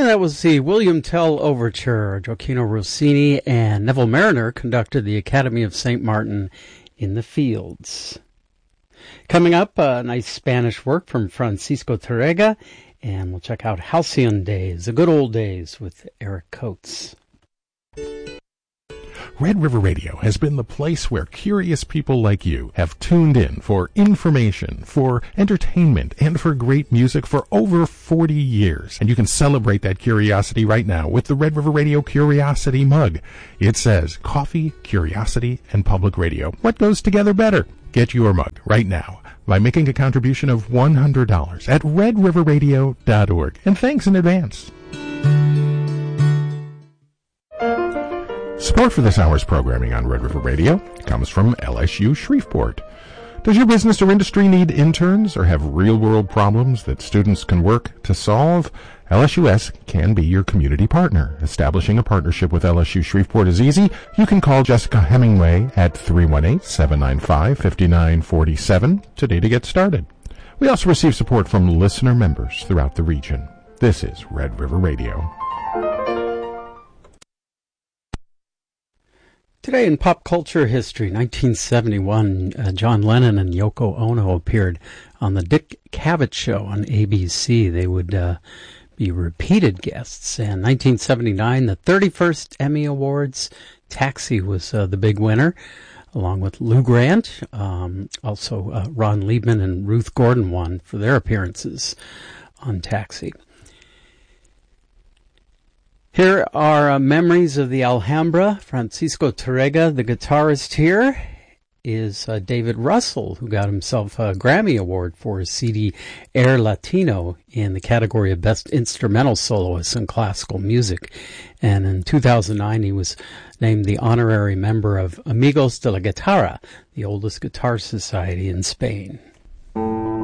that was the William Tell Overture. Gioacchino Rossini and Neville Marriner conducted the Academy of St. Martin in the Fields. Coming up, a nice Spanish work from Francisco Tárrega, and we'll check out Halcyon Days, the good old days, with Eric Coates. Red River Radio has been the place where curious people like you have tuned in for information, for entertainment, and for great music for over 40 years. And you can celebrate that curiosity right now with the Red River Radio Curiosity Mug. It says, coffee, curiosity, and public radio. What goes together better? Get your mug right now by making a contribution of $100 at redriverradio.org. And thanks in advance. Support for this hour's programming on Red River Radio comes from LSU Shreveport. Does your business or industry need interns or have real-world problems that students can work to solve? LSUS can be your community partner. Establishing a partnership with LSU Shreveport is easy. You can call Jessica Hemingway at 318-795-5947 today to get started. We also receive support from listener members throughout the region. This is Red River Radio. Today in pop culture history, 1971, John Lennon and Yoko Ono appeared on the Dick Cavett Show on ABC. They would be repeated guests. And 1979, the 31st Emmy Awards, Taxi was the big winner, along with Lou Grant. Also, Ron Liebman and Ruth Gordon won for their appearances on Taxi. Here are memories of the Alhambra. Francisco Tárrega, the guitarist here, is David Russell, who got himself a Grammy Award for his CD Air Latino in the category of Best Instrumental Soloist in Classical Music. And in 2009, he was named the honorary member of Amigos de la Guitarra, the oldest guitar society in Spain.